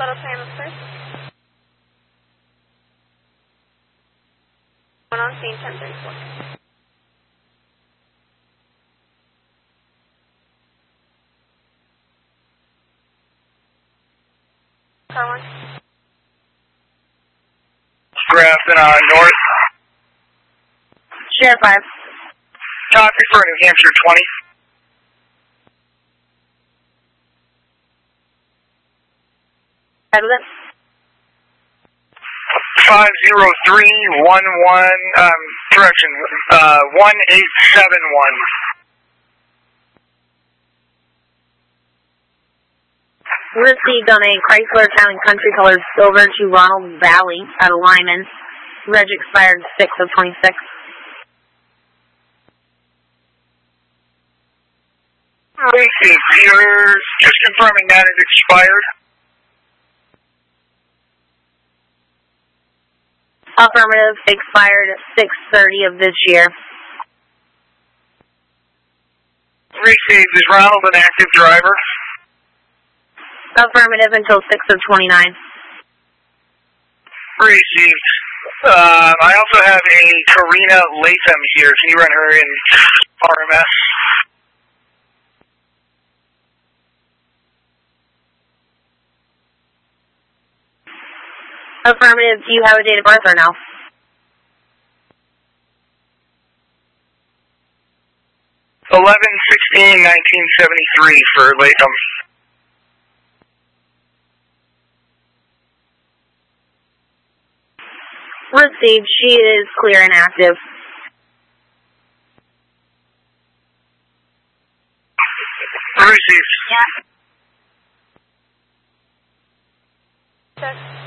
Little Family First. One on scene, 1034. Car 1. Grafton north. Sheriff 5. Copy for New Hampshire 20. Headlet. 50311, correction, 1871. Received on a Chrysler Town Country Colors Silver to Ronald Valley out of Lyman. Reg expired 6 of 26. Received Peters, just confirming that is expired. Affirmative, expired at 6/30 of this year. Received, is Ronald an active driver? Affirmative until 6 of 29. Received. I also have a Karina Latham here. Can you run her in RMS? Affirmative, do you have a date of birth or no? (11/16/1973) for Latham. Received, she is clear and active. Received. Yeah.